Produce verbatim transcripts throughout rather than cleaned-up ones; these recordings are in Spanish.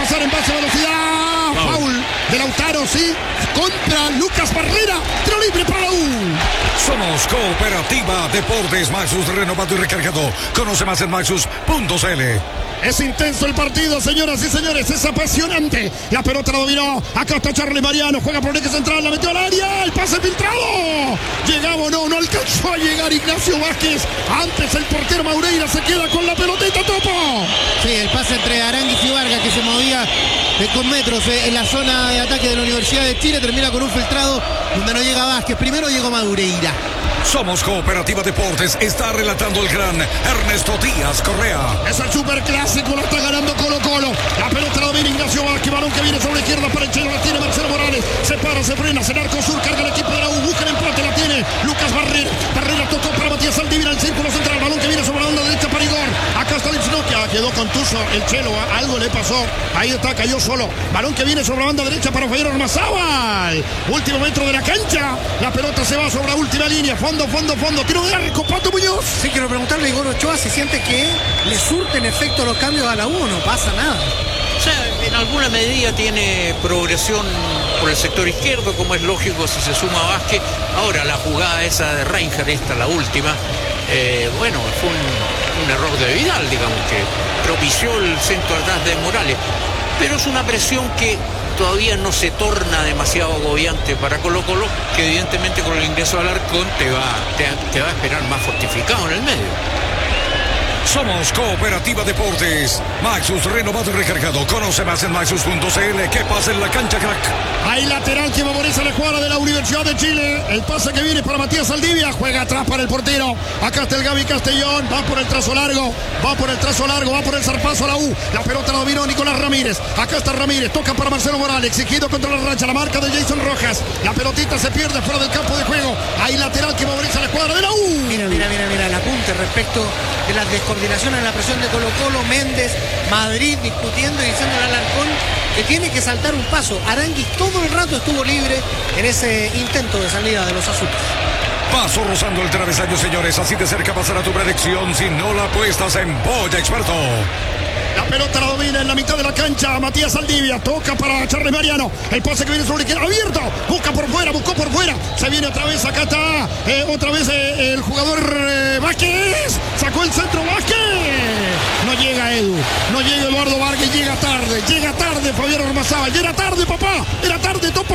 pasar en base a velocidad. Foul, Foul de Lautaro, sí. Contra Lucas Barrera. Tiro libre para la U. Somos Cooperativa Deportes Maxus, renovado y recargado. Conoce más en maxus punto c l. Es intenso el partido, señoras y señores, es apasionante. La pelota la dominó, acá está Charly Mariano, juega por el eje central, la metió al área, el pase filtrado. Llegaba o no, no alcanzó a llegar Ignacio Vázquez. Antes el portero Maureira se queda con la pelotita, Topo. Sí, el pase entre Aránguiz y Vargas que se movía de con metros eh, en la zona de ataque de la Universidad de Chile, termina con un filtrado donde no llega Vázquez, primero llegó Maureira. Somos Cooperativa Deportes, está relatando el gran Ernesto Díaz Correa. Es el superclásico, lo está ganando Colo Colo. La pelota la domina Ignacio Vázquez, balón que viene sobre la izquierda para el Chelo, la tiene Marcelo Morales. Se para, se frena, se Arco Sur, carga el equipo de la U, busca el empate, la tiene Lucas Barrera. Barrera tocó para Matías Saldivia, el círculo central, balón que viene sobre la onda derecha para Igor. Acá está Lipsnokia, quedó contuso el Chelo, algo le pasó. Ahí está, cayó solo. Balón que viene sobre la banda derecha para Fayero Ormazábal. Último metro de la cancha, la pelota se va sobre la última línea. Fondo, fondo, fondo, tiro de arco, Pato Muñoz. Sí, quiero preguntarle a Igor Ochoa si siente que le surten efecto los cambios a la U, no pasa nada. O sea, en alguna medida tiene progresión por el sector izquierdo, como es lógico si se suma Vázquez. Ahora, la jugada esa de Reinhardt, esta, la última, eh, bueno, fue un, un error de Vidal, digamos, que propició el centro atrás de Morales. Pero es una presión que todavía no se torna demasiado agobiante para Colo Colo, que evidentemente con el ingreso al Alarcón te va, te, te va a esperar más fortificado en el medio. Somos Cooperativa Deportes Maxus, renovado y recargado. Conoce más en maxus punto c l. ¿Qué pasa en la cancha, crack? Hay lateral que favorece la jugada de la Universidad de Chile. El pase que viene para Matías Saldivia, juega atrás para el portero. Acá está el Gaby Castellón, va por el trazo largo, va por el trazo largo, va por el zarpazo a la U. La pelota la dominó Nicolás Ramírez. Acá está Ramírez, toca para Marcelo Morales, exigido contra la racha, la marca de Jason Rojas. La pelotita se pierde fuera del campo de juego. Hay lateral que favorece la jugada de la U. Mira, mira, mira, mira, el apunte respecto de las descoordinaciones en la presión de Colo Colo. Méndez, Madrid discutiendo y diciendo al Alarcón que tiene que saltar un paso. Aránguiz todo el rato estuvo libre en ese intento de salida de los azules. Paso rozando el travesaño, señores. Así de cerca pasará tu predicción si no la apuestas en Boya Experto. La pelota la domina en la mitad de la cancha Matías Saldivia, toca para Charly Mariano, el pase que viene sobre la izquierda, abierto, busca por fuera, buscó por fuera, se viene otra vez, acá está eh, otra vez eh, el jugador eh, Vázquez, sacó el centro Vázquez, no llega Edu, no llega Eduardo Vargas, llega tarde, llega tarde Fabián Ormazábal, llega tarde papá, era tarde Topo.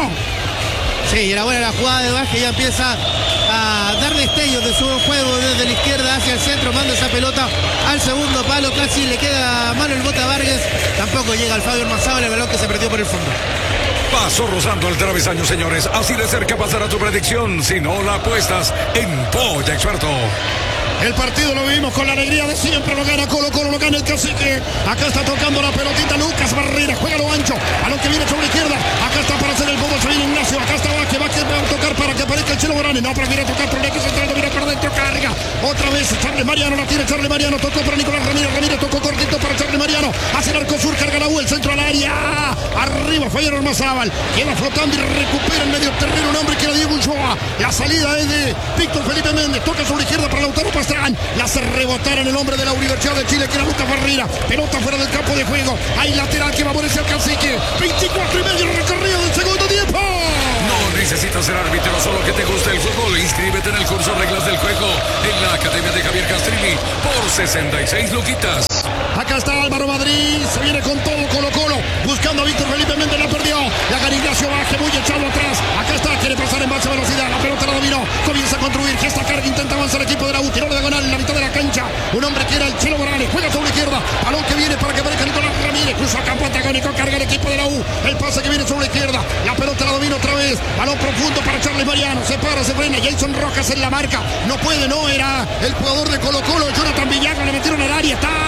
Sí, era buena la jugada de Vázquez, ya empieza a dar destellos de su juego desde la izquierda hacia el centro, manda esa pelota al segundo palo, casi le queda a mano el bota Vargas, tampoco llega al Fabio Ormazábal, el balón que se perdió por el fondo. Paso rozando el travesaño, señores. Así de cerca pasará tu predicción si no la apuestas en Boya Experto. El partido lo vivimos con la alegría de siempre, lo gana Colo Colo, lo gana el Cacique. Acá está tocando la pelotita Lucas Barrera, juega lo ancho, balón que viene sobre la izquierda. Acá está para hacer el bobo, se viene Ignacio, acá está Vázquez, Vázquez va a tocar para que aparezca el Chelo Morales. No, pero viene a tocar por el eje central, mira por dentro, carga. Otra vez Charly Mariano, la tiene Charly Mariano, tocó para Nicolás Ramírez, Ramírez tocó cortito para Charly Mariano. Hace el Arco Sur, carga la U, el centro al área. Arriba Fayero Ormazábal, queda flotando y recupera en medio terreno un hombre que era Diego Ulloa. La salida es de Víctor Felipe Méndez, toca sobre la izquierda para Lautaro Pastrán. La hace rebotar en el hombre de la Universidad de Chile, que era Lucas Barrera. Pelota fuera del campo de juego. Hay lateral que favorece al Cacique. veinticuatro y medio recorrido del segundo tiempo. No necesitas ser árbitro, solo que te guste el fútbol. Inscríbete en el curso Reglas del Juego en la Academia de Javier Castrilli por sesenta y seis luquitas. Acá está Álvaro Madrid, se viene con todo Colo Colo, buscando a Víctor Felipe Méndez, la perdió. La gana Ignacio Vázquez, muy echado atrás. Acá está, quiere pasar en baja velocidad. La pelota la dominó, comienza a construir. Gesta carga, intenta avanzar el equipo de la U. Tiró de diagonal en la mitad de la cancha. Un hombre que era el Chelo Morales, juega sobre la izquierda. Balón que viene para que aparezca Nicolás Ramírez. Cruza campo antagónico, carga el equipo de la U. El pase que viene sobre la izquierda. La pelota la domina otra vez. Balón profundo para Charly Mariano. Se para, se frena. Jason Rojas en la marca. No puede, no, era el jugador de Colo Colo. Jonathan Villagra, le metieron al área. Está.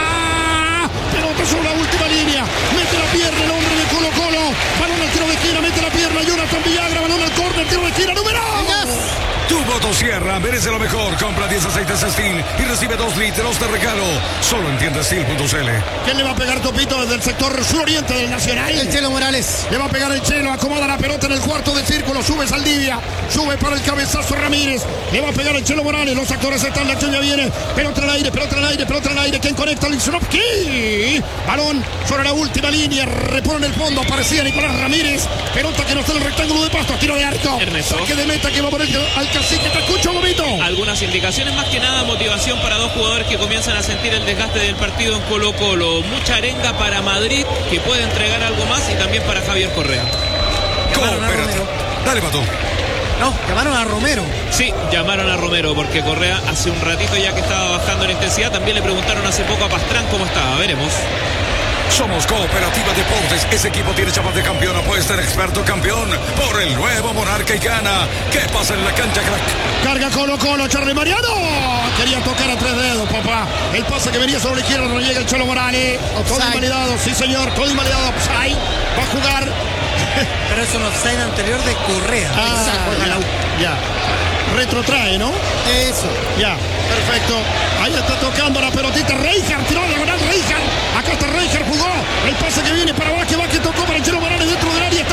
Pelota sobre la última línea. Mete la pierna el hombre de Colo Colo. Balón al tiro de esquina. Mete la pierna Jonathan Villagra. Balón al córner. Tiro de esquina. Número. Tu motosierra merece lo mejor. Compra diez aceites Steel y recibe dos litros de regalo. Solo en tienda steel punto c l. ¿Quién le va a pegar, Topito, desde el sector suroriente del Nacional? El Chelo Morales. Le va a pegar el Chelo, acomoda la pelota en el cuarto de círculo, sube Saldivia, sube para el cabezazo Ramírez. Le va a pegar el Chelo Morales, los actores están, la acción ya viene. Pelota en el aire, pelota en el aire, pelota en el aire. ¿Quién conecta? Linsrovsky. Balón sobre la última línea, repone en el fondo, aparecía Nicolás Ramírez. Pelota que no está en el rectángulo de pasto, tiro de arco. Ernesto. Saque de meta que va a poner al cacique. Te escucho, Gomito. Algunas indicaciones, más que nada motivación para dos jugadores que comienzan a sentir el desgaste del partido en Colo Colo. Mucha arenga para Madrid, que puede entregar algo más, y también para Javier Correa. Cooperativa. Dale, Pato. No, llamaron a Romero. Sí, llamaron a Romero porque Correa hace un ratito ya que estaba bajando la intensidad. También le preguntaron hace poco a Pastrán cómo estaba. Veremos. Somos Cooperativa Deportes. Ese equipo tiene chapas de campeón. Apuesta en experto campeón por el nuevo Monarca y gana. ¿Qué pasa en la cancha, crack? Carga Colo Colo, Charly Mariano. Quería tocar a tres dedos, papá. El pase que venía sobre la izquierda, no llega el Chelo Morales. Todo invalidado, sí señor, todo invalidado. Offside. Va a jugar. Pero es un offside anterior de Correa. Ah, Exacto. ya. Retrotrae, ¿no? Eso. Ya, perfecto. Ahí está tocando la pelotita. Reijar, tiró diagonal Reijar. Acá está Reijar, jugó. El pase que viene para Vázquez, Vázquez tocó para el Chelo Morales dentro del área. Está.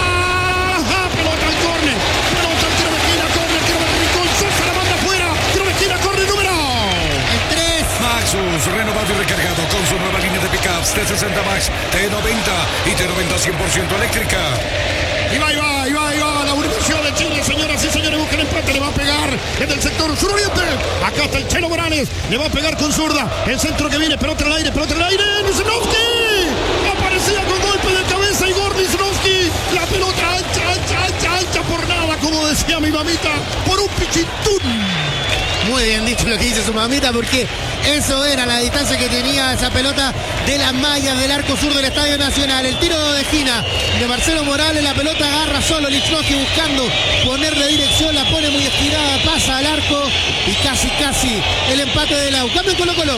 Ajá, pelota al córner. Pelota al tiro de esquina, córner, tiro de rincón. Sosa la manda afuera. Tiro de esquina, córner número. El tres. Maxus, renovado y recargado con su nueva línea de pickups T sesenta Max, T noventa y T noventa cien por ciento eléctrica. Y va, y va, y va, y va. La Universidad de Chile, señoras y señores, busca el empate. Le va a pegar desde el sector suroriente. Acá está el Chelo Morales. Le va a pegar con zurda. El centro que viene, pelota en el aire, pelota en el aire. Lichnowsky. Aparecía con golpe de cabeza Igor Lichnowsky. La pelota ancha, ancha, ancha, ancha por nada, como decía mi mamita, por un pichitún. Muy bien dicho lo que dice su mamita, porque eso era la distancia que tenía esa pelota de las mallas del arco sur del Estadio Nacional. El tiro de esquina de Marcelo Morales, la pelota agarra solo Lichnowsky buscando ponerle dirección, la pone muy estirada, pasa al arco y casi, casi el empate de la U. Cambio en Colo Colo.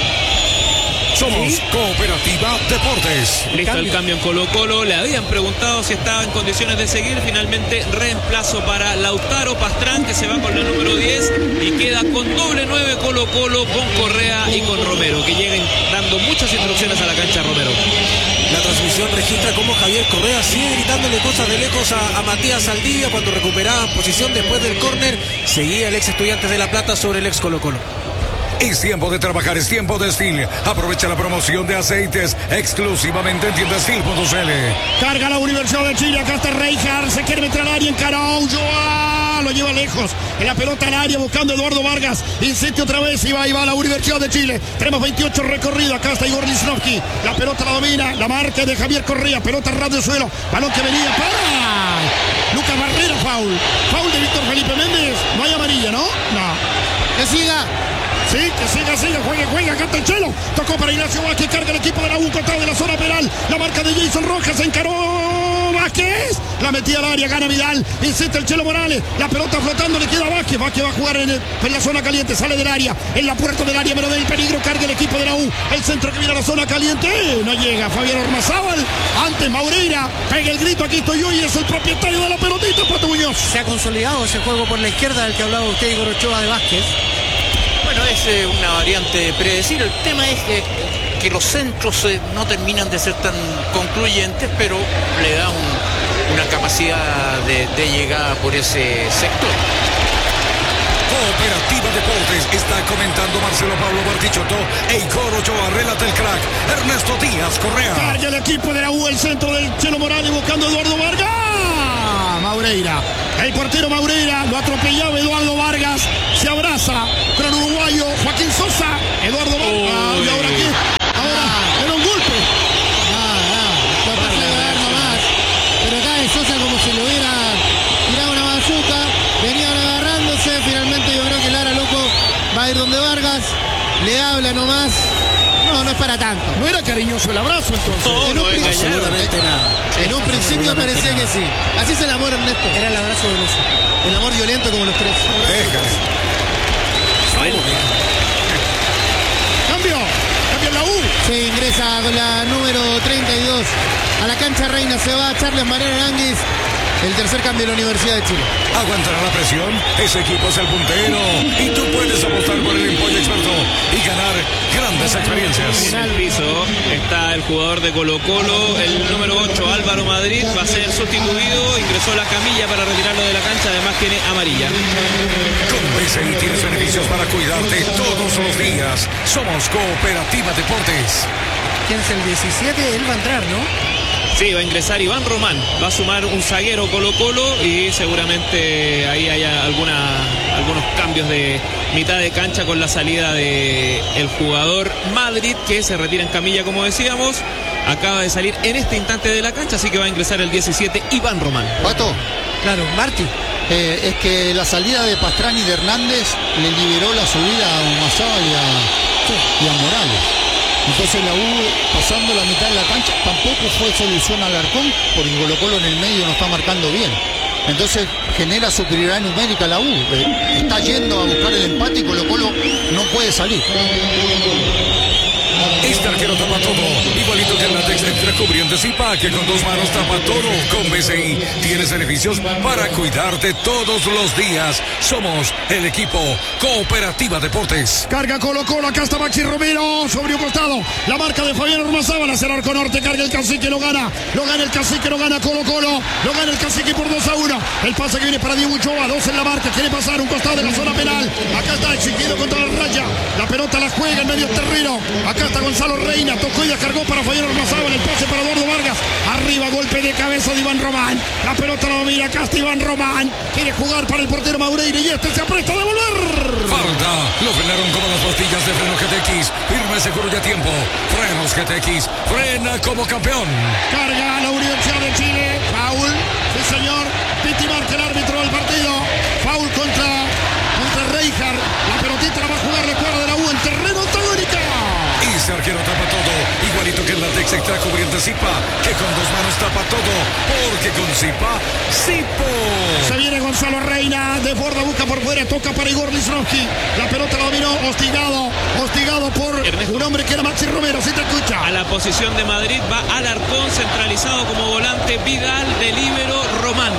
Somos ¿Sí? Cooperativa Deportes. Listo el cambio en Colo Colo. Le habían preguntado si estaba en condiciones de seguir. Finalmente reemplazo para Lautaro Pastrán, que se va con la número diez y queda con doble nueve Colo Colo, con Correa y con Romero, que lleguen dando muchas instrucciones a la cancha Romero. La transmisión registra cómo Javier Correa sigue gritándole cosas de lejos a, a Matías Saldivia cuando recuperaba posición después del córner. Seguía el ex Estudiantes de La Plata sobre el ex Colo Colo. Es tiempo de trabajar, es tiempo de Steel. Aprovecha la promoción de aceites exclusivamente en tienda steel punto c l. Carga la Universidad de Chile, acá está Reijar, se quiere meter al área en Carollo, ah, lo lleva lejos, en la pelota al área buscando a Eduardo Vargas, insiste otra vez y va y va la Universidad de Chile. Tenemos veintiocho recorrido, acá está Igor Lichnowsky, la pelota la domina, la marca de Javier Correa, pelota ras de suelo, balón que venía para Lucas Barrera, foul, foul de Víctor Felipe Méndez, no hay amarilla, ¿no? No. Que siga. Sí, que siga, siga, juegue, juega, canta el Chelo. Tocó para Ignacio Vázquez, carga el equipo de la U, cortado de la zona penal. La marca de Jason Rojas, encaró Vázquez. La metía al área, gana Vidal. Insiste el Chelo Morales. La pelota flotando, le queda a Vázquez. Vázquez va a jugar en, el, en la zona caliente, sale del área. En la puerta del área, pero del peligro, carga el equipo de la U. El centro que viene a la zona caliente. No llega Fabián Ormazábal. Antes Maureira. Pega el grito, aquí estoy yo y es el propietario de la pelotita, Pato Muñoz. Se ha consolidado ese juego por la izquierda del que hablaba usted, Igor Ochoa, de Vázquez. Bueno, es eh, una variante predecible. El tema es que, que los centros eh, no terminan de ser tan concluyentes, pero le da un, una capacidad de, de llegada por ese sector. Cooperativa Deportes está comentando Marcelo Pablo Bartichotto e Igor Ochoa, relata el crack Ernesto Díaz Correa. Carga el equipo de la U, el centro del Chelo Morales buscando a Eduardo Vargas. Maureira, el portero Maureira, lo atropellaba Eduardo Vargas, se abraza con el uruguayo Joaquín Sosa. Eduardo Vargas, ah, ¿y ahora qué? Ahora, ah. era un golpe. Ah, ah, lo pasé a dar nomás. Pero acá de Sosa como si le hubiera tirado una bazuca, venían agarrándose, finalmente yo creo que Lara Loco va a ir donde Vargas, le habla nomás. No, no es para tanto. No era cariñoso el abrazo entonces. No, en no un es absolutamente nada. En un principio parecía que sí. Así es el amor, Ernesto. Era el abrazo de luz. El amor violento como los tres. Déjale. Cambio. Cambio en la U. Se ingresa con la número treinta y dos a la cancha Reina. Se va Charles Mariano Aranguis. el tercer cambio de la Universidad de Chile. Aguantará la presión, ese equipo es el puntero y tú puedes apostar por el Empollo Experto y ganar grandes experiencias. En el piso está el jugador de Colo Colo, el número ocho, Álvaro Madrid, va a ser sustituido, ingresó a la camilla para retirarlo de la cancha, además tiene amarilla. Con B C I tienes beneficios para cuidarte todos los días. Somos Cooperativa Deportes. ¿Quién es el diecisiete? Él va a entrar, ¿no? Sí, va a ingresar Iván Román, va a sumar un zaguero Colo Colo y seguramente ahí haya alguna, algunos cambios de mitad de cancha con la salida de el jugador Madrid, que se retira en camilla, como decíamos. Acaba de salir en este instante de la cancha, así que va a ingresar el diecisiete, Iván Román. Pato, Claro, Martí. eh, es que la salida de Pastrán y de Hernández le liberó la subida a Humazábal y a, y a Morales. Entonces la U, pasando la mitad de la cancha, tampoco fue solución al Alarcón, porque Colo Colo en el medio no está marcando bien. Entonces genera superioridad numérica la U. Eh, está yendo a buscar el empate y Colo Colo no puede salir. Este arquero tapa todo, igualito que el látex extra cubriente Zipa, que con dos manos tapa todo. Con B C I tienes beneficios para cuidarte todos los días. Somos el equipo Cooperativa Deportes. Carga Colo Colo, acá está Maxi Romero, sobre un costado, la marca de Fabián Ormazábal hacia el arco norte, carga el Cacique, lo gana, lo gana el Cacique, lo gana Colo Colo, lo gana el Cacique por dos a uno, el pase que viene para Diego Ochoa, dos en la marca, quiere pasar un costado de la zona penal, acá está exigido contra la raya, la pelota la juega en medio terreno, acá está Gonzalo Reina, tocó y descargó para Fabián Ormazábal, el pase para Eduardo Vargas, arriba, golpe de cabeza de Iván Román, la pelota la domina, acá está Iván Román, quiere jugar para el portero Maureira y este se apresta a devolver. Falta, lo frenaron como las pastillas de freno G T X. Firme, seguro y a tiempo. Frenos G T X, frena como campeón. Carga la Universidad de Chile. Foul, sí señor. Piti marca el árbitro del partido. Foul contra, contra Reinhardt. La pelotita la va a jugar la cuadra de la U en terreno antagónica. Y ese arquero tapa todo, igualito que el látex extra cubriente Zipa, que con dos manos tapa todo, porque con Zipa, Zipo. Se viene Gonzalo Reina, de borda, busca por fuera, toca para Igor Lisnowski. La pelota la dominó, hostigado, hostigado por Ernesto. un hombre que era Maxi Romero, si te escucha. A la posición de Madrid va Alarcón, centralizado como volante, Vidal, de líbero, Román.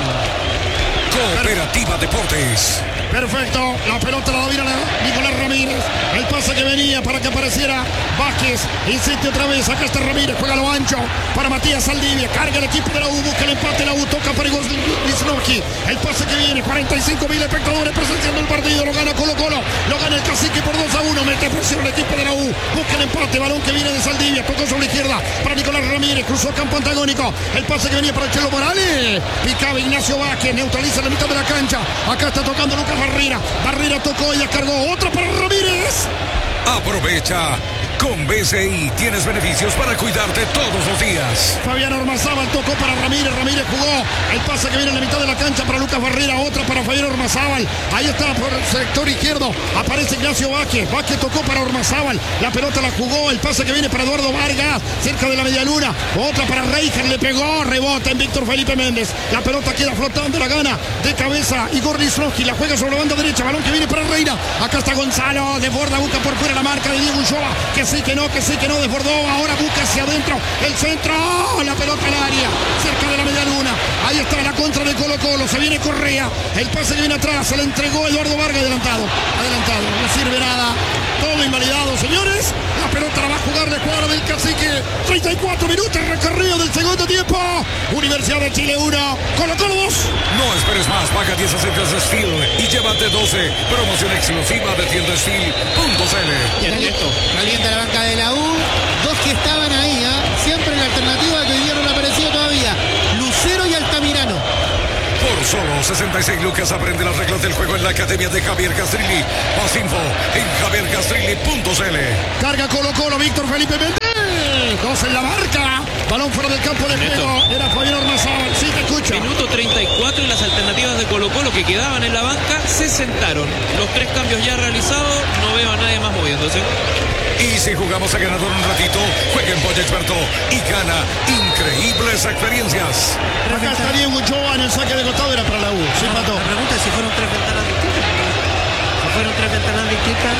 Cooperativa Deportes. Perfecto, la pelota la domina Nicolás Ramírez. El pase que venía para que apareciera Vázquez. Insiste otra vez, acá está Ramírez, juega lo ancho para Matías Saldivia. Carga el equipo de la U, busca el empate, la U toca para Igor Lisnowski. El pase que viene, cuarenta y cinco mil espectadores presenciando el partido. Lo gana Colo Colo, lo gana el Cacique por dos a uno. Mete presión el equipo de la U, busca el empate, balón que viene de Saldivia. Tocó sobre la izquierda para Nicolás Ramírez, cruzó campo antagónico. El pase que venía para Chelo Morales. Picaba Ignacio Vázquez, neutraliza la mitad de la cancha. Acá está tocando Lucas Barrera. Barrera tocó y descargó. Otra para Ramírez. Aprovecha. Con B C I tienes beneficios para cuidarte todos los días. Fabián Ormazábal tocó para Ramírez. Ramírez jugó. El pase que viene en la mitad de la cancha para Lucas Barrera. Otra para Fabián Ormazábal. Ahí está por el sector izquierdo. Aparece Ignacio Vázquez. Vázquez tocó para Ormazábal. La pelota la jugó. El pase que viene para Eduardo Vargas. Cerca de la media luna. Otra para Reinhardt. Le pegó. Rebota en Víctor Felipe Méndez. La pelota queda flotando. La gana de cabeza Igor Lisnowski. La juega sobre la banda derecha. Balón que viene para Reina. Acá está Gonzalo. Desborda. Busca por fuera la marca de Diego Ulloa. Que sí, que no, que sí, que no, desbordó, ahora busca hacia adentro, el centro, ¡oh! La pelota al área, cerca de la media luna, ahí está la contra de Colo Colo, se viene Correa, el pase que viene atrás, se le entregó Eduardo Vargas, adelantado, adelantado, no sirve nada, todo invalidado, señores, la pelota la va a jugar la escuadra del Cacique, treinta y cuatro minutos, recorrido del segundo tiempo, Universidad de Chile uno, Colo Colo dos. No esperes más, paga diez acercas de Steel y llévate doce, promoción exclusiva de tienda Steel punto c l. Y Ernesto. Calienta la banca de la U. Dos que estaban ahí, ¿eh? Siempre la alternativa que hoy día no le apareció todavía. Lucero y Altamirano. Por solo sesenta y seis lucas aprende las reglas del juego en la Academia de Javier Castrilli. Más info en javier castrilli punto c l. Carga Colo Colo, Víctor Felipe Méndez. Dos en la marca. Balón fuera del campo de Neto. juego. Era Fabián Ormazábal. Sí, te escucho. Minuto treinta y cuatro y las alternativas de Colo Colo que quedaban en la banca se sentaron. Los tres cambios ya realizados, no veo a nadie más moviéndose. Y si jugamos a ganador un ratito, juega en Pollo Experto y gana increíbles experiencias. Acá está Diego Ochoa en el saque de costado, era para la U. Sí, Pato. La pregunta es si fueron tres ventanas distintas. Si fueron tres ventanas distintas,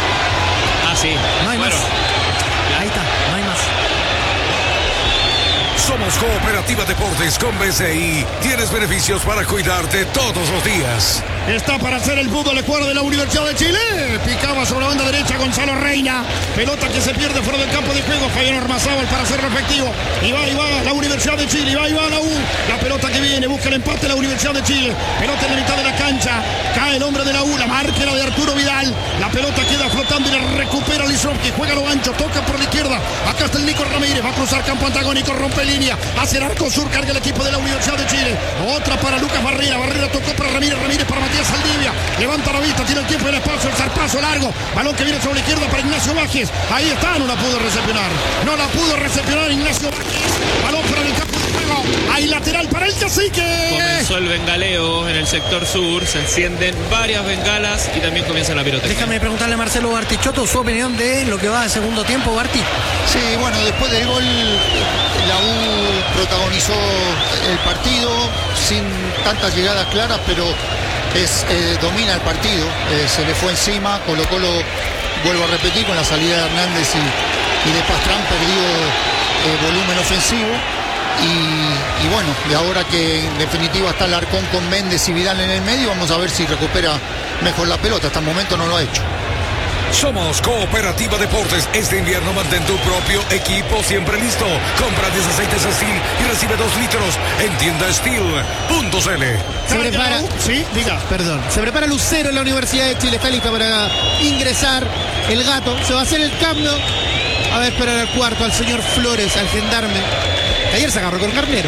Ah, sí. no hay Bueno, más. Ahí está, no hay más. Somos Cooperativa Deportes con B C I. Tienes beneficios para cuidarte todos los días. Está para hacer el fútbol de cuadro de la Universidad de Chile. Picaba sobre la banda derecha Gonzalo Reina. Pelota que se pierde fuera del campo de juego. Fabián Ormazábal para hacerlo efectivo. Y va, y va la Universidad de Chile. Y va, y va la U. La pelota que viene. Busca el empate de la Universidad de Chile. Pelota en la mitad de la cancha. Cae el hombre de la U. La marca era de Arturo Vidal. La pelota queda flotando y la recupera Lisovsky. Juega lo ancho. Toca por la izquierda. Acá está el Nico Ramírez. Va a cruzar campo antagónico. Rompe línea. Hacia el arco sur. Carga el equipo de la Universidad de Chile. Otra para Lucas Barrera. Barrera tocó para Ramírez. Ramírez para Matías Saldivia. Levanta la vista. Tiene el tiempo y el espacio. El zarpazo largo. Balón que viene sobre la izquierda para Ignacio Vázquez. Ahí está. No la pudo recepcionar. No la pudo recepcionar Ignacio Vázquez. Balón para el campo de juego. Hay lateral para el Cacique. Comenzó el bengaleo en el sector sur. Se encienden varias bengalas y también comienza la pirotecnia. Déjame preguntarle a Marcelo Bartichotto su opinión de lo que va de segundo tiempo, Barti. Sí, bueno, después del gol la U protagonizó el partido sin tantas llegadas claras, pero es, eh, domina el partido, eh, se le fue encima. Colo Colo, vuelvo a repetir, con la salida de Hernández y, y de Pastrán perdió eh, volumen ofensivo. Y, y bueno, de ahora que en definitiva está Larcón con Méndez y Vidal en el medio, vamos a ver si recupera mejor la pelota. Hasta el momento no lo ha hecho. Somos Cooperativa Deportes. Este invierno mantén tu propio equipo siempre listo. Compra diez aceites Steel y recibe dos litros en tienda steel punto c l. Se prepara, sí, diga. Perdón, se prepara Lucero en la Universidad de Chile. Está lista para ingresar el gato. Se va a hacer el cambio. A ver, esperar al cuarto, al señor Flores, al gendarme. Ayer se agarró con Carnero.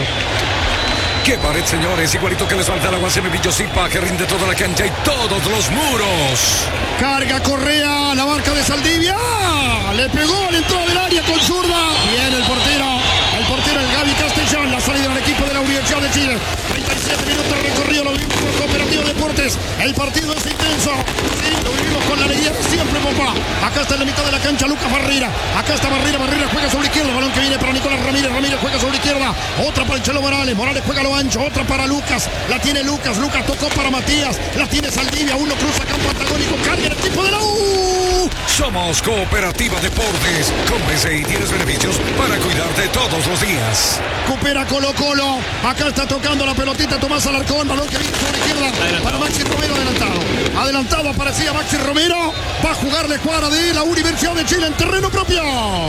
¡Qué pared, señores! Igualito que les falta el agua Semivillosipa, que rinde toda la cancha y todos los muros. Carga Correa, la marca de Saldivia. Le pegó al entrada del área con zurda. Bien el portero. El portero, el Gaby Castellón. La salida del equipo de la Universidad de Chile. treinta y siete minutos recorrido. Lo vimos con Cooperativa Deportes. El partido es intenso. Sí, lo vivimos con la alegría de siempre, papá. Acá está en la mitad de la cancha Lucas Barrera. Acá está Barrera. Barrera juega sobre izquierda. Balón que viene para Nicolás Ramírez. Ramírez juega sobre izquierda. Otra para el Chelo Morales. Morales juega lo ancho. Otra para Lucas. La tiene Lucas. Lucas tocó para Matías. La tiene Saldivia. Uno cruza campo antagónico. Carga el equipo de la U. Somos Cooperativa Deportes. Con B C I tienes beneficios para cuidarte todos los días. Recupera Colo Colo. Acá está tocando la pelotita Tomás Alarcón. Balón que viene sobre izquierda. Adelantado. Para Maxi Romero adelantado. Adelantado aparecía Maxi Romero. Va a jugar la escuadra de la Universidad de Chile en terreno propio.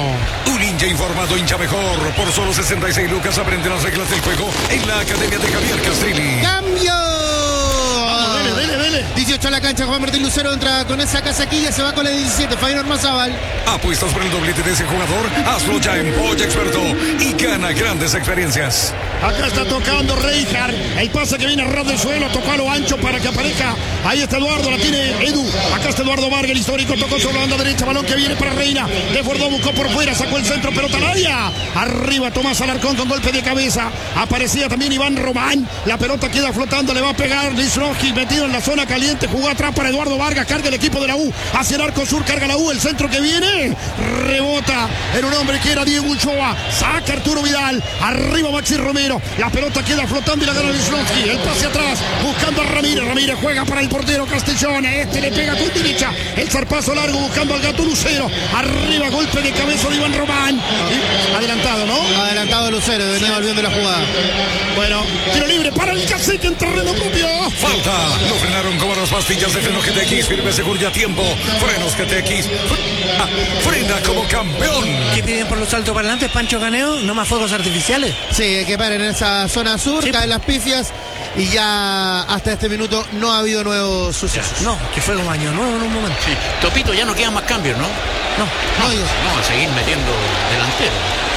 Un hincha informado, hincha mejor. Por solo sesenta y seis lucas aprende las reglas del juego en la Academia de Javier Castrilli. ¡Cambio! Vamos, dele, dele, dele. dieciocho a la cancha, Juan Martín Lucero entra con esa casaquilla, se va con la diecisiete, Fabián Ormazábal. ¿Apuestas por el doblete de ese jugador? Hazlo ya en Polla Experto y gana grandes experiencias. Acá está tocando Reinhardt. El pase que viene a ras del suelo, tocó a lo ancho para que aparezca. Ahí está Eduardo, la tiene Edu. Acá está Eduardo Vargas, el histórico, tocó sobre la banda derecha. Balón que viene para Reina. Desbordó, buscó por fuera, sacó el centro, pelota al área. Arriba Tomás Alarcón con golpe de cabeza. Aparecía también Iván Román. La pelota queda flotando, le va a pegar Lisrovsky, metido en la zona caliente. Jugó atrás para Eduardo Vargas. Carga el equipo de la U. Hacia el arco sur, carga la U. El centro que viene. Rebota en un hombre que era Diego Uchoa. Saca Arturo Vidal. Arriba Maxi Romero. La pelota queda flotando y la gana Lisrovsky. El pase atrás, buscando a Ramírez. Ramírez juega para el portero Castellón. Este le pega con derecha. El zarpazo largo buscando al gato Lucero. Arriba, golpe de cabeza de Iván Román. Y adelantado, ¿no? Adelantado Lucero, venía sí. volviendo la jugada. Bueno, tiro libre para el Cacique en terreno propio. Falta. Lo frenaron como las pastillas de freno G T X. Firme, seguro y a tiempo. Frenos G T X. Ah, frena como campeón. ¿Qué piden por los saltos para adelante, Pancho Caneo? ¿No más fuegos artificiales? Sí, que paren en esa zona sur, sí. Caen las pifias y ya hasta este minuto no ha habido nuevos sucesos. No, que fue como año nuevo en un momento. Sí. Topito, ya no quedan más cambios, ¿no? No, no, no, no a seguir metiendo delantero.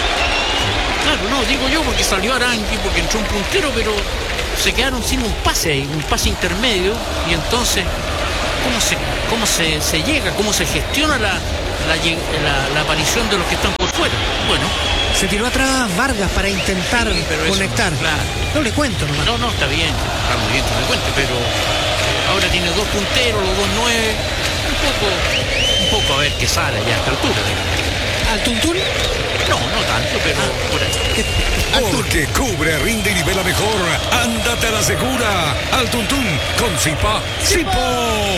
Claro, no, digo yo porque salió Arangui, porque entró un puntero, pero se quedaron sin un pase ahí, un pase intermedio, y entonces, ¿cómo se, cómo se, se llega, cómo se gestiona la, la, la, la aparición de los que están por fuera? Bueno. Se tiró atrás Vargas para intentar sí, conectar. Eso, claro. No le cuento nomás. No, no, está bien, está muy bien que me cuente, pero ahora tiene dos punteros, los dos nueve, un poco, un poco a ver qué sale ya a esta altura. ¿Al Tuntún? No, no tanto, pero ah. por ahí. Porque cubre, rinde y nivela mejor. Ándate a la segura. Al Tuntún con Zipa. ¡Zipo!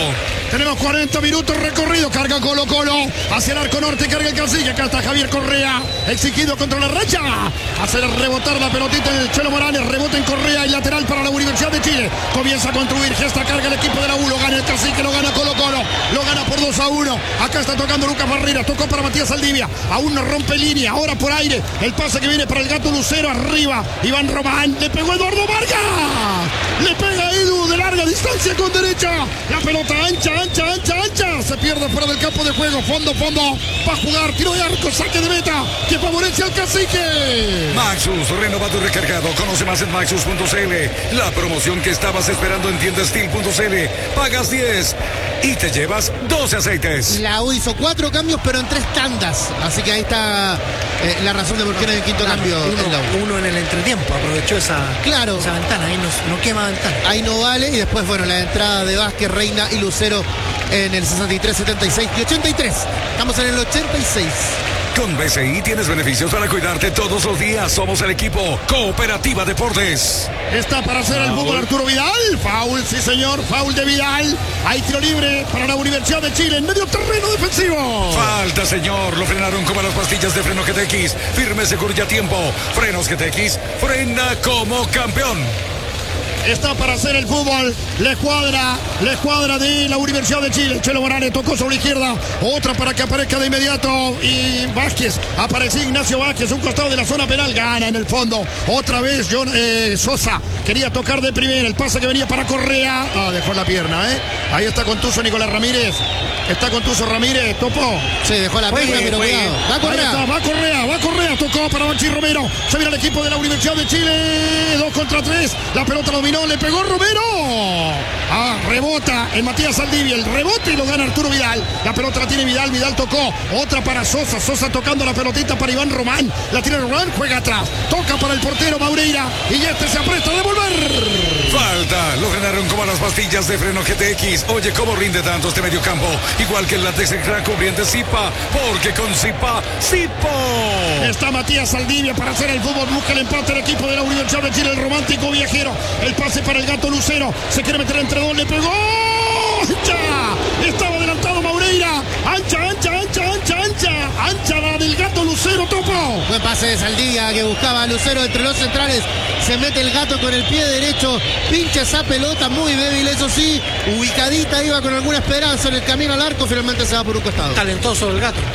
Tenemos cuarenta minutos recorrido. Carga Colo Colo hacia el arco norte. Carga el cacique. Acá está Javier Correa. Exigido contra la racha. Hacer rebotar la pelotita del Chelo Morales. Rebota en Correa y lateral para la Universidad de Chile. Comienza a construir. Gesta carga el equipo de la U. Lo gana el cacique. Lo gana Colo Colo. Lo gana por dos a uno. Acá está tocando Lucas Barrera. Tocó para Matías Saldivia. Aún no rompe línea. Ahora por aire. El pase que viene para el Gato Lucero. Arriba. Iván Román. Le pegó Eduardo Vargas. Le pega Edu de larga distancia con derecha. La pelota ancha, ancha, ancha, ancha. Se pierde fuera del campo de juego. Fondo, fondo. Va a jugar. Tiro de arco. Saque de meta. Que favorece al cacique. Maxus, renovado y recargado. Conoce más en maxus punto c l. La promoción que estabas esperando en tienda steel punto c l. Pagas diez y te llevas doce aceites. La U hizo cuatro cambios, pero en tres tandas. Así que ahí está eh, la razón de por qué no hay el quinto Claro, cambio. uno, en la U. uno en el entretiempo aprovechó esa, Claro. esa ventana, ahí no, no quema ventana. Ahí no vale. Y después, bueno, la entrada de Vázquez, Reina y Lucero en el sesenta y tres, setenta y seis y ochenta y tres. Estamos en el ochenta y seis. Con B C I tienes beneficios para cuidarte todos los días. Somos el equipo Cooperativa Deportes. Está para hacer el fútbol Arturo Vidal. Foul, sí señor, foul de Vidal. Hay tiro libre para la Universidad de Chile en medio terreno defensivo. Falta, señor. Lo frenaron como las pastillas de freno G T X. Firme, seguro y a tiempo. Frenos G T X. Frena como campeón. Está para hacer el fútbol. Le cuadra, le cuadra de la Universidad de Chile. Chelo Morales tocó sobre la izquierda. Otra para que aparezca de inmediato. Y Vázquez. Apareció Ignacio Vázquez. Un costado de la zona penal. Gana en el fondo. Otra vez John eh, Sosa. Quería tocar de primera. El pase que venía para Correa. Ah, dejó la pierna, ¿eh? Ahí está Contuso Nicolás Ramírez. Está Contuso Ramírez. Topó. Sí, dejó la pierna, pero cuidado. Va Correa. Está, va Correa, va Correa. Tocó para Banchi Romero. Se viene el equipo de la Universidad de Chile. Dos contra tres. La pelota dominó. Le pegó Romero. Ah, rebota en Matías Saldivia. El rebote y lo gana Arturo Vidal. La pelota la tiene Vidal. Vidal tocó. Otra para Sosa. Sosa tocando la pelotita para Iván Román. La tiene Román. Juega atrás. Toca para el portero Maureira. Y este se apresta a devolver. Falta. Lo frenaron como las pastillas de freno G T X. Oye, cómo rinde tanto este medio campo. Igual que el látex extra cubriente Zipa. Porque con Zipa, Zipo. Está Matías Saldivia para hacer el fútbol. Busca el empate el equipo de la Universidad de Chile. El romántico viajero. El pase para el Gato Lucero. Se quiere meter entre dos. Le pegó. ¡Ancha! Estaba adelantado Maureira. Ancha, ancha, ancha, ancha, ancha. Ancha la del Gato Lucero. Topo. Buen pase de Saldivia que buscaba a Lucero entre los centrales. Se mete el Gato con el pie derecho. Pincha esa pelota muy débil, eso sí. Ubicadita, iba con alguna esperanza en el camino al arco. Finalmente se va por un costado. Talentoso el Gato.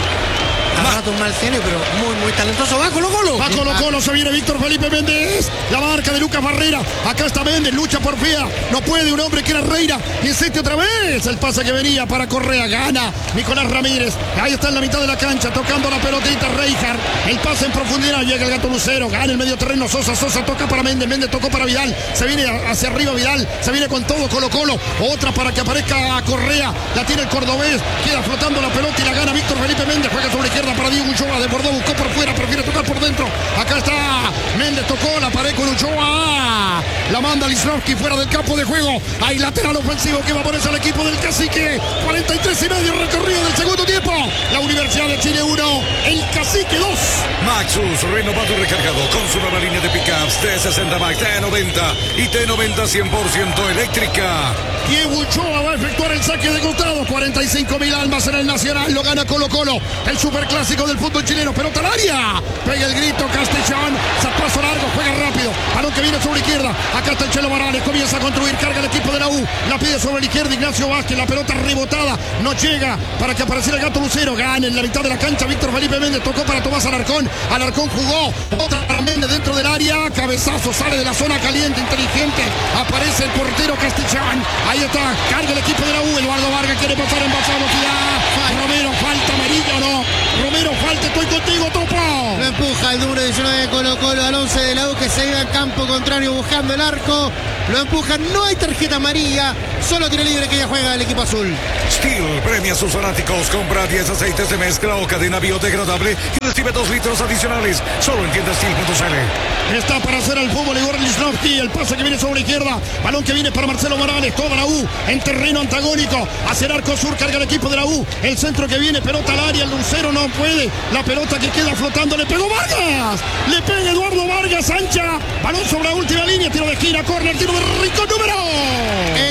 A rato un mal genio, pero muy, muy talentoso. Va Colo Colo. Va Colo Colo, se viene Víctor Felipe Méndez. La marca de Lucas Barrera. Acá está Méndez, lucha por Fía. No puede un hombre que era Reina. Insiste otra vez. El pase que venía para Correa. Gana Nicolás Ramírez. Ahí está en la mitad de la cancha, tocando la pelotita Reijard. El pase en profundidad. Llega el Gato Lucero. Gana el medio terreno. Sosa, Sosa toca para Méndez. Méndez tocó para Vidal. Se viene hacia arriba Vidal. Se viene con todo Colo Colo. Otra para que aparezca Correa. La tiene el cordobés. Queda flotando la pelota y la gana Víctor Felipe Méndez. Juega sobre izquierda para Diego Uchoa. Desbordó, buscó por fuera, prefiere tocar por dentro. Acá está Méndez, tocó la pared con Uchoa. La manda Lisnowski fuera del campo de juego. Hay lateral ofensivo que va a ponerse al equipo del cacique. cuarenta y tres y medio recorrido del segundo tiempo. La Universidad de Chile uno, el cacique dos. Maxus, renovado y recargado con su nueva línea de pickups T sesenta Max, T noventa y T noventa cien por ciento eléctrica. Diego Uchoa va a efectuar el saque de costado. cuarenta y cinco mil almas en el Nacional. Lo gana Colo Colo. El superclásico del fútbol chileno. Pelota al área. Pega el grito Castellón. Zapazo largo. Juega rápido. Balón que viene sobre la izquierda. Acá está el Chelo Morales. Comienza a construir. Carga el equipo de la U. La pide sobre la izquierda Ignacio Vázquez. La pelota rebotada. No llega para que apareciera el Gato Lucero. Gana en la mitad de la cancha. Víctor Felipe Méndez tocó para Tomás Alarcón. Alarcón jugó. Otra para Méndez dentro del área. Cabezazo. Sale de la zona caliente. Inteligente. Aparece el portero Castellón. Ahí está. Carga el equipo de la U. Eduardo Vargas quiere pasar en base a velocidad. Romero, falta amarilla o no. Romero, falta. Estoy contigo, Topo. Lo empuja el número diecinueve de Colo Colo al once de la U que se iba al campo contrario buscando el arco. Lo empujan. No hay tarjeta amarilla. Solo tiro libre que ya juega el equipo azul. Steel premia a sus fanáticos. Compra diez aceites de mezcla o cadena biodegradable y recibe dos litros adicionales. Solo en tienda steel punto c l. Está para hacer el fútbol Igor Lisnowski. El pase que viene sobre la izquierda. Balón que viene para Marcelo Morales. Toda la U en terreno antagónico. Hacia el arco sur. Carga el equipo de la U. El centro que viene. Pelota al área. El Lucero no puede. La pelota que queda flotando. Le pegó Vargas. Le pega Eduardo Vargas. Ancha. Balón sobre la última línea. Tiro de esquina. Corner. Tiro de rico número. El tres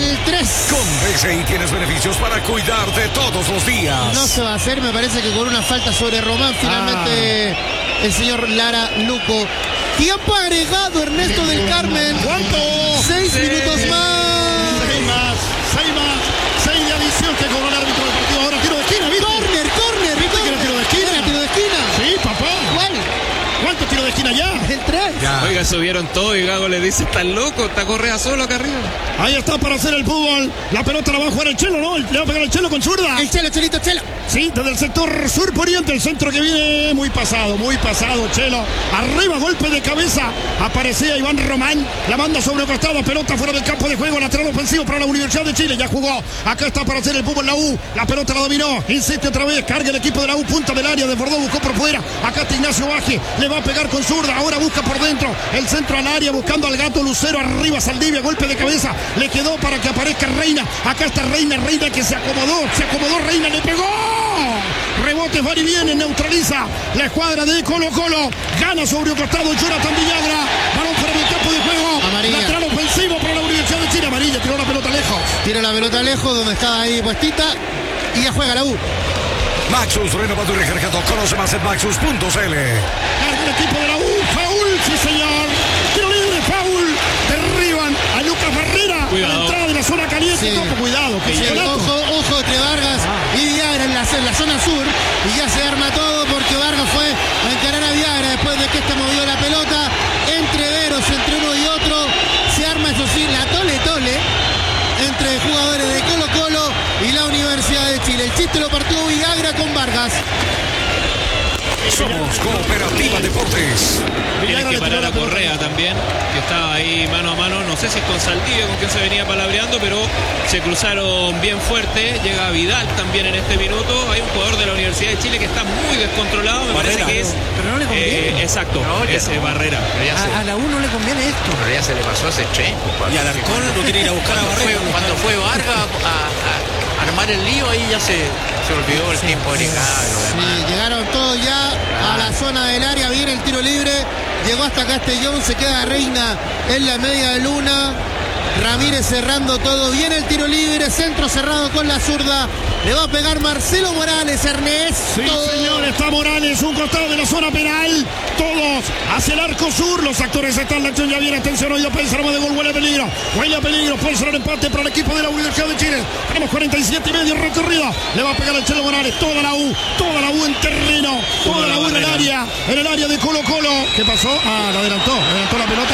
Con B C I tienes beneficios para cuidarte todos los días. No se va a hacer, me parece que con una falta sobre Román, finalmente ah. el señor Lara Luco. Tiempo agregado, Ernesto del Carmen. ¿Cuánto? Seis sí. minutos más. Seis más, seis más. Seis de adición que cobró el árbitro del partido. Ahora tiro de esquina, ¿viste? Corner, corner. ¿Viste que era tiro de esquina? ¿Era tiro de esquina? Sí, papá. ¿Cuál? ¿Cuánto tiro de esquina ya? El tres. Ya. Oiga, subieron todo y Gago le dice, ¿estás loco? Está Correa solo acá arriba. Ahí está para hacer el fútbol. La pelota la va a jugar el Chelo, ¿no? Le va a pegar el Chelo con zurda. El Chelo, Chelito, Chelo. Sí, desde el sector sur poniente, el centro que viene muy pasado, muy pasado, Chelo. Arriba, golpe de cabeza. Aparecía Iván Román. La manda sobre el costado, pelota fuera del campo de juego. Lateral ofensivo para la Universidad de Chile. Ya jugó. Acá está para hacer el fútbol la U. La pelota la dominó. Insiste otra vez. Carga el equipo de la U. Punta del área. Desbordó, buscó por fuera. Acá está Ignacio Baje. Le va a pegar con zurda. Ahora busca por dentro. El centro al área buscando al gato Lucero. Arriba Saldivia. Golpe de cabeza. Le quedó para que aparezca Reina. Acá está Reina. Reina que se acomodó. Se acomodó Reina. Le pegó. Rebote, va y viene, neutraliza la escuadra de Colo Colo. Gana sobre un costado Jonathan Villagra. Balón fuera del campo de juego. Amarilla. Lateral ofensivo para la Universidad de Chile. Amarilla, tiró la pelota lejos. Tira la pelota lejos, donde estaba ahí puestita. Y ya juega la U. Maxus, renovado y recargado. Conoce más en maxus punto c l. Carga el equipo de la U. Faul, sí señor. Tiro libre, faul. Derriban a Lucas Barrera. Cuidado. A la entrada de la zona caliente. Sí. Topo, cuidado. Que Sí, ojo, ojo entre Vargas ah. y Villagra en la, en la zona sur. Y ya se arma todo porque Vargas fue a encarar a Villagra después de que este movió la pelota. Entre veros, entre uno y otro. Se arma, eso sí, la tole tole entre jugadores de Colo Colo y la Universidad de Chile. El chiste lo partió Villagra con Vargas. Somos Cooperativa Deportes. Tienen que parar a Correa también, que estaba ahí mano a mano. No sé si es con Saldivia, con quien se venía palabreando, pero se cruzaron bien fuerte. Llega Vidal también en este minuto. Hay un jugador de la Universidad de Chile que está muy descontrolado. Me Barrera, parece que es. pero no le conviene. Eh, exacto, No, ya es no. Barrera. A, a la U no le conviene esto. Pero ya se le pasó ese tren. Y Alarcón lo quiere ir a buscar a Cuando fue, Barrera. cuando fue Vargas a, a- a armar el lío, ahí ya se, se olvidó el tiempo de ligar y lo demás. Sí, llegaron todos ya a la zona del área, viene el tiro libre, llegó hasta Castellón, se queda Reina en la media de luna, Ramírez cerrando todo, viene el tiro libre, centro cerrado con la zurda, le va a pegar Marcelo Morales, Ernesto. Sí, señor, está Morales, un costado de la zona penal. Todos hacia el arco sur. Los actores están, la acción ya viene. Atención, hoy Pérez, arma de gol, huele a peligro. Huele a peligro, puede ser el empate para el equipo de la Universidad de Chile. Tenemos cuarenta y siete y medio recorrido. Le va a pegar el Chelo Morales. Toda la U, toda la U en terreno. Toda la U en el área, en el área de Colo Colo. ¿Qué pasó? Ah, la adelantó, adelantó la pelota.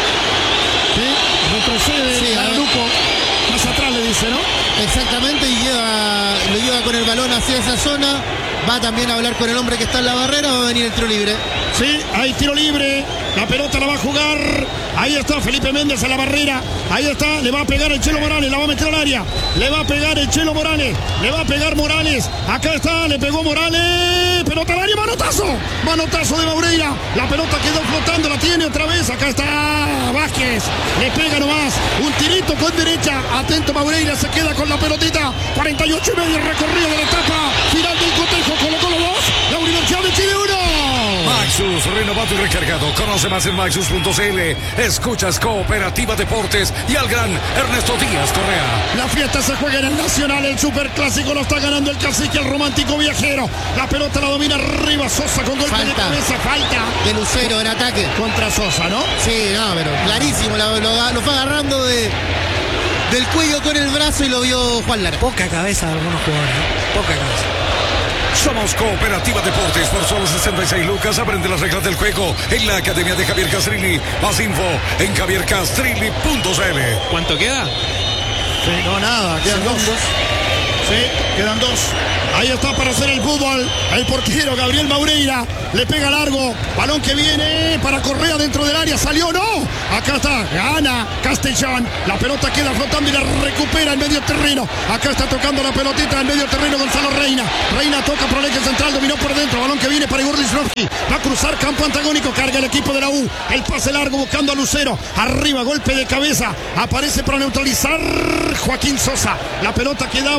Sí, retrocede. Sí, a a ver. Luco. Más atrás le dice, ¿no? Exactamente, y lleva, lo lleva con el balón hacia esa zona. Va también a hablar con el hombre que está en la barrera. Va a venir el tiro libre. Sí, hay tiro libre. La pelota la va a jugar. Ahí está Felipe Méndez a la barrera. Ahí está, le va a pegar el Chelo Morales. La va a meter al área. Le va a pegar el Chelo Morales. Le va a pegar Morales. Acá está, le pegó Morales. Pelota al área, manotazo. Manotazo de Maureira. La pelota quedó flotando, la tiene otra vez. Acá está Vázquez. Le pega nomás. Un tirito con derecha. Atento Maureira, se queda con la pelotita. cuarenta y ocho y medio recorrido de la etapa final del cotejo. Colo Colo dos, la Universidad de Chile uno. Maxus, renovado y recargado. Conoce más en maxus punto c l. Escuchas Cooperativa Deportes y al gran Ernesto Díaz Correa. La fiesta se juega en el Nacional, el Superclásico lo está ganando el cacique, el romántico viajero. La pelota la domina arriba Sosa con golpe de Falta. cabeza, falta De Lucero en ataque. contra Sosa, ¿no? Sí, no, pero clarísimo. Lo, lo- lo fue agarrando de, del cuello con el brazo y lo vio Juan Lara. Poca cabeza de algunos jugadores, ¿eh? Poca cabeza. Somos Cooperativa Deportes por solo sesenta y seis lucas. Aprende las reglas del juego en la Academia de Javier Castrilli. Más info en javier castrilli punto c l. ¿Cuánto queda? Sí, no, nada, quedan dos. Sí, quedan dos. Ahí está para hacer el fútbol. El portero Gabriel Maureira le pega largo. Balón que viene para Correa dentro del área. ¿Salió? No. Acá está. Gana Castellón. La pelota queda flotando y la recupera en medio terreno. Acá está tocando la pelotita en medio terreno Gonzalo Reina. Reina toca por el eje central. Dominó por dentro. Balón que viene para Igor Lisnowski. Va a cruzar campo antagónico. Carga el equipo de la U. El pase largo buscando a Lucero. Arriba, golpe de cabeza. Aparece para neutralizar Joaquín Sosa. La pelota quedaba para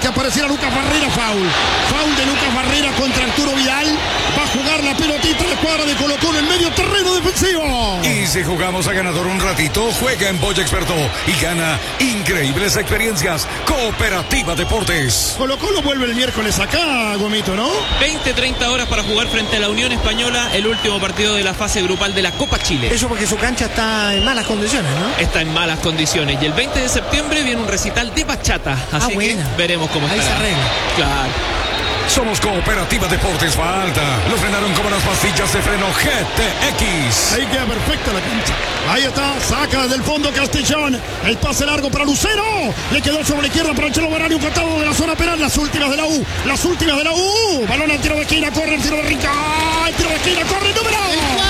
que apareciera Lucas Barrera. Foul. Foul de Lucas Barrera contra Arturo Vidal. Va a jugar la pelotita de cuadra de Colo Colo en medio terreno defensivo. Y si jugamos a ganador un ratito, juega en Boya Experto y gana increíbles experiencias. Cooperativa Deportes. Colo Colo vuelve el miércoles acá, Gomito, ¿no? veinte treinta horas para jugar frente a la Unión Española, el último partido de la fase grupal de la Copa Chile. Eso porque su cancha está en malas condiciones, ¿no? Está en malas condiciones. Y el veinte de septiembre viene un recital de bachata. Así Ah, que buena. veremos cómo Ahí estará. se arregla. Claro. Somos Cooperativa Deportes. Falta. Lo frenaron como las pastillas de freno G T X. Ahí queda perfecta la cancha. Ahí está, saca del fondo Castellón. El pase largo para Lucero. Le quedó sobre la izquierda para el Chelo Barani, un costado de la zona penal. Las últimas de la U. Las últimas de la U. Balón al tiro de esquina, corre el tiro de Rica. El tiro de esquina, corre el número.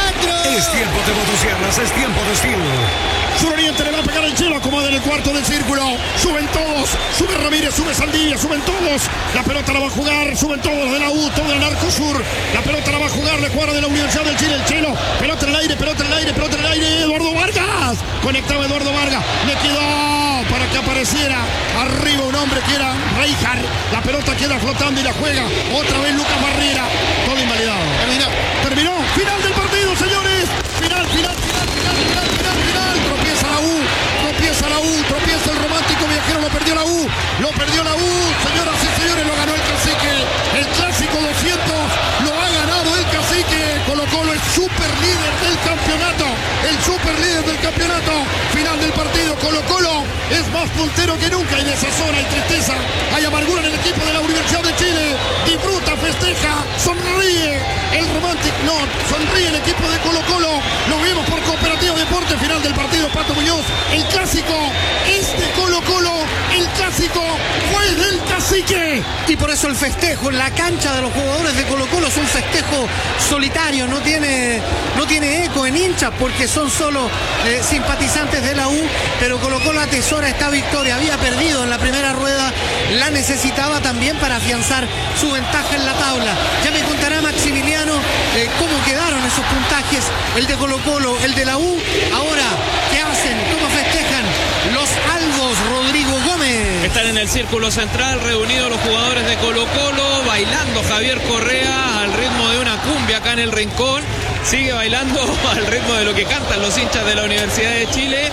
Es tiempo de motocicletas, es tiempo de estilo. Sur Oriente le va a pegar el Chelo, acomoda en el cuarto del círculo. Suben todos. Sube Ramírez, sube Saldivia, suben todos. La pelota la va a jugar. Suben todos de la U, todo el Narcosur. La pelota la va a jugar la cuadra de la Universidad del Chile. El Chelo. Pelota en el aire, pelota en el aire, pelota en el aire. Eduardo Vargas. Conectaba Eduardo Vargas. Le quedó para que apareciera arriba un hombre que era Reijar. La pelota queda flotando y la juega. Otra vez Lucas Barrera. Todo invalidado. Terminó. Terminó. Final del partido, señores. Final, final, final, final, final, final, final. Tropieza la U. Tropieza la U. Tropieza el romántico viajero. Lo perdió la U. Lo perdió la U. Señoras y señores, lo ganó el Cacique. El clásico doscientos lo ha ganado el Cacique. Colo Colo es super líder del campeonato. El super líder del campeonato. Final del partido. Colo Colo es más puntero que nunca. Y de esa zona hay tristeza. Hay amargura en el equipo de la Universidad de Chile. Disfruta, festeja, sonríe. El romántico, no, sonríe el equipo de Colo Colo. Lo vimos por Cooperativa Deporte. Final del partido, Pato Muñoz. El clásico es de Colo Colo. El clásico fue del Cacique. Y por eso el festejo en la cancha de los jugadores de Colo Colo es un festejo solitario, no tiene, no tiene eco en hinchas porque son solo eh, simpatizantes de la U, pero Colo Colo atesora esta victoria. Había perdido en la primera rueda, la necesitaba también para afianzar su ventaja en la tabla. Ya me contará Maximiliano eh, cómo quedaron esos puntajes, el de Colo Colo, el de la U. Ahora, ¿qué hacen? ¿Cómo festejan los albos, Rodrigo Gómez? Están en el círculo central reunidos los jugadores de Colo Colo, bailando Javier Correa al ritmo de una cumbia acá en el rincón. Sigue bailando al ritmo de lo que cantan los hinchas de la Universidad de Chile.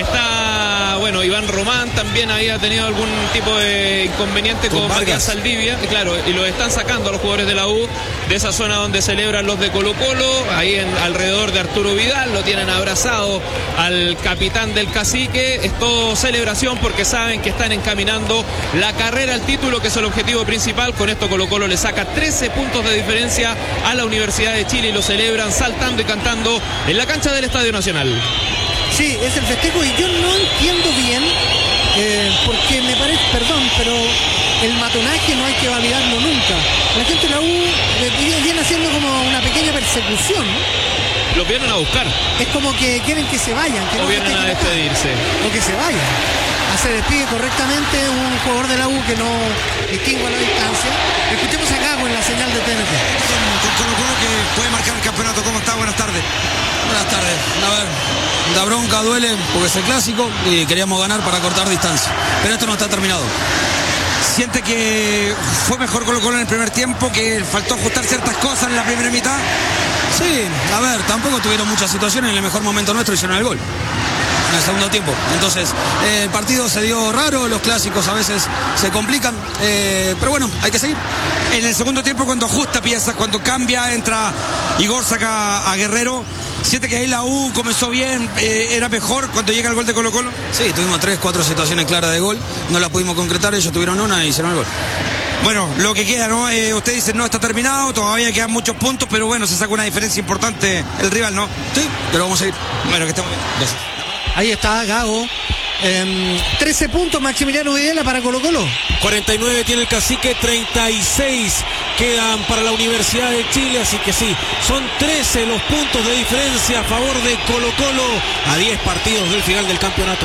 Está, bueno, Iván Román también había tenido algún tipo de inconveniente con, con Matías Saldivia. Claro, y lo están sacando a los jugadores de la U de esa zona donde celebran los de Colo Colo. Ahí en, alrededor de Arturo Vidal, lo tienen abrazado al capitán del Cacique. Es todo celebración porque saben que están encaminando la carrera al título, que es el objetivo principal. Con esto Colo Colo le saca trece puntos de diferencia a la Universidad de Chile y lo celebran saltando y cantando en la cancha del Estadio Nacional. Sí, es el festejo y yo no entiendo bien, eh, porque me parece, perdón, pero el matonaje no hay que validarlo nunca. La gente de la U eh, viene haciendo como una pequeña persecución, ¿no? Los vienen a buscar. Es como que quieren que se vayan. Que o no vienen a despedirse. O que se vayan. Ah, se despide correctamente un jugador de la U que no distingue a la distancia. Escuchemos a Gago en la señal de T N T. Con Colo Colo que puede marcar el campeonato. ¿Cómo está? Buenas tardes. Buenas tardes. A ver, la bronca duele porque es el clásico y queríamos ganar para cortar distancia. Pero esto no está terminado. ¿Siente que fue mejor Colo Colo en el primer tiempo, que faltó ajustar ciertas cosas en la primera mitad? Sí, a ver, tampoco tuvieron muchas situaciones. En el mejor momento nuestro hicieron el gol en el segundo tiempo. Entonces, eh, el partido se dio raro, los clásicos a veces se complican, eh, pero bueno, hay que seguir. En el segundo tiempo, cuando ajusta piezas, cuando cambia, entra Igor, saca a Guerrero, ¿siente que ahí la U comenzó bien, eh, era mejor cuando llega el gol de Colo Colo? Sí, tuvimos tres, cuatro situaciones claras de gol, no las pudimos concretar, ellos tuvieron una y hicieron el gol. Bueno, lo que queda, ¿no? Eh, usted dice no está terminado, todavía quedan muchos puntos, pero bueno, se saca una diferencia importante el rival, ¿no? Sí, pero vamos a ir. Bueno, que estemos bien. Gracias. Ahí está Gago. Eh, trece puntos Maximiliano Videla para Colo Colo. cuarenta y nueve tiene el Cacique, treinta y seis quedan para la Universidad de Chile, así que sí, son trece los puntos de diferencia a favor de Colo Colo a diez partidos del final del campeonato.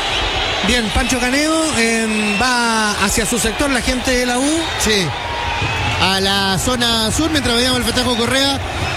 Bien, Pancho Canedo eh, va hacia su sector, la gente de la U. Sí, a la zona sur mientras veíamos el festejo Correa.